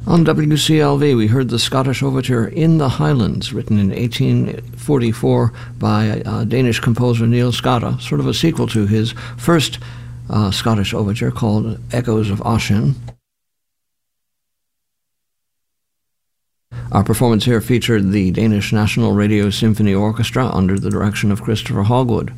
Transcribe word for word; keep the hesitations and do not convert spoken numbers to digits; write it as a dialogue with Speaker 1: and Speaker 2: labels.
Speaker 1: On W C L V, we heard the Scottish Overture In the Highlands, written in eighteen forty-four by uh, Danish composer Niels Scata, sort of a sequel to his first uh, Scottish overture called Echoes of Ossian. Our performance here featured the Danish National Radio Symphony Orchestra under the direction of Christopher Hogwood.